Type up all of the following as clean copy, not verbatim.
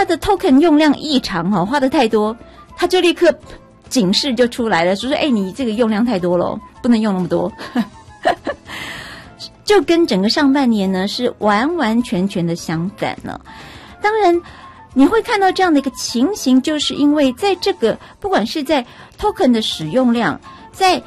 它的 token 用量异常花得太多，它就立刻警示就出来了，说你这个用量太多了，不能用那么多。就跟整个上半年呢是完完全全的相反了。当然你会看到这样的一个情形，就是因为在这个不管是在 token 的使用量，在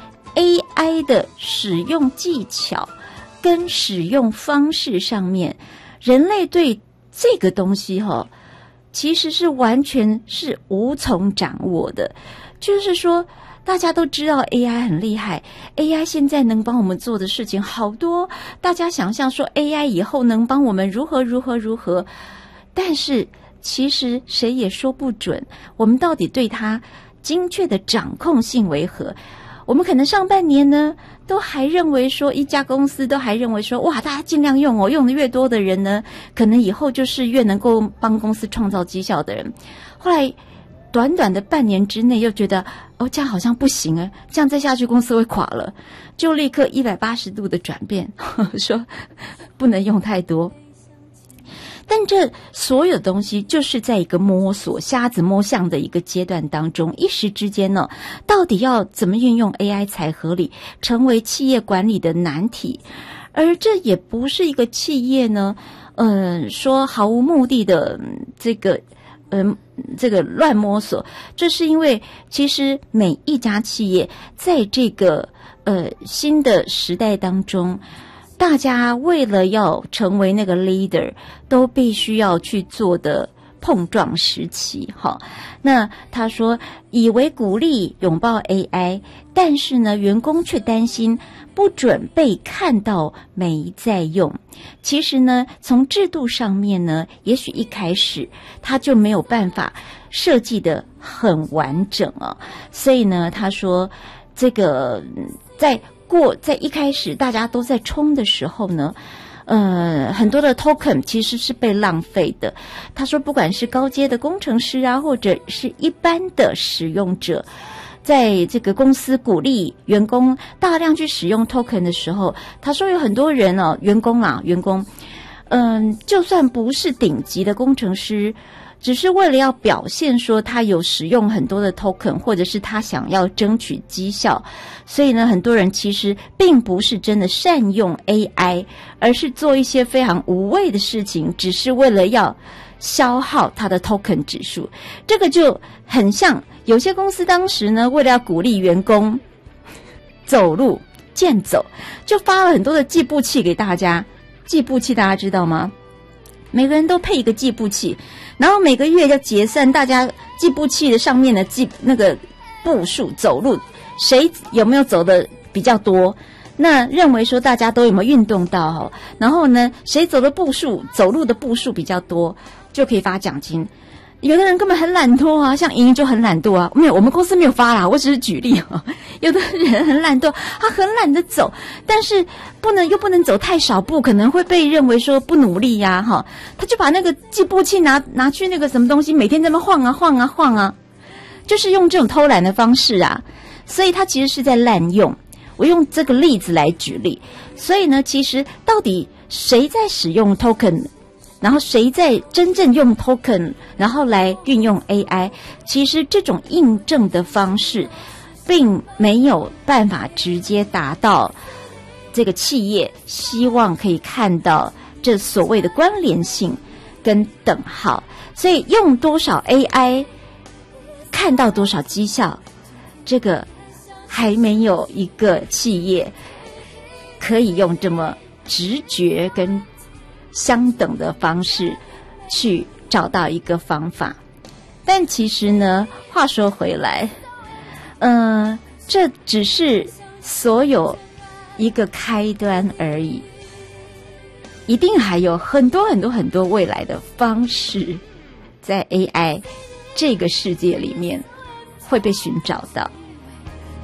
AI 的使用技巧跟使用方式上面，人类对这个东西其实是完全是无从掌握的。就是说大家都知道 AI 很厉害， AI 现在能帮我们做的事情好多，大家想象说 AI 以后能帮我们如何，但是其实谁也说不准我们到底对它精确的掌控性为何。我们可能上半年呢都还认为说，一家公司都还认为说，哇，大家尽量用用的越多的人呢，可能以后就是越能够帮公司创造绩效的人。后来短短的半年之内又觉得这样好像不行这样再下去公司会垮了，就立刻180度的转变，说不能用太多。但这所有东西就是在一个摸索瞎子摸象的一个阶段当中，一时之间呢，到底要怎么运用 AI 才合理，成为企业管理的难题。而这也不是一个企业呢说毫无目的的这个乱摸索，这是因为其实每一家企业在这个新的时代当中，大家为了要成为那个 leader 都必须要去做的碰撞时期。那他说以为鼓励拥抱 AI， 但是呢员工却担心不准被看到没在用。其实呢从制度上面呢，也许一开始他就没有办法设计的很完整所以呢他说这个在一开始大家都在冲的时候呢，很多的 token 其实是被浪费的。他说不管是高阶的工程师啊，或者是一般的使用者，在这个公司鼓励员工大量去使用 token 的时候，他说有很多人员工就算不是顶级的工程师，只是为了要表现说他有使用很多的 token， 或者是他想要争取绩效，所以呢很多人其实并不是真的善用 AI， 而是做一些非常无谓的事情，只是为了要消耗他的 token 指数。这个就很像有些公司当时呢为了要鼓励员工走路健走，就发了很多的计步器给大家。计步器大家知道吗？每个人都配一个计步器，然后每个月要结算大家计步器的上面的那个步数，走路谁有没有走的比较多，那认为说大家都有没有运动到然后呢谁走路的步数比较多就可以发奖金。有的人根本很懒惰啊，像莹莹就很懒惰啊，没有，我们公司没有发啦，我只是举例有的人很懒惰，他很懒得走，但是又不能走太少步，可能会被认为说不努力呀他就把那个计步器拿去那个什么东西，每天在那晃啊，就是用这种偷懒的方式啊，所以他其实是在滥用。我用这个例子来举例，所以呢其实到底谁在使用 token，然后谁在真正用 token 然后来运用 AI， 其实这种印证的方式并没有办法直接达到这个企业希望可以看到这所谓的关联性跟等号。所以用多少 AI 看到多少绩效，这个还没有一个企业可以用这么直觉跟相等的方式去找到一个方法。但其实呢话说回来，这只是所有一个开端而已，一定还有很多未来的方式在 AI 这个世界里面会被寻找到。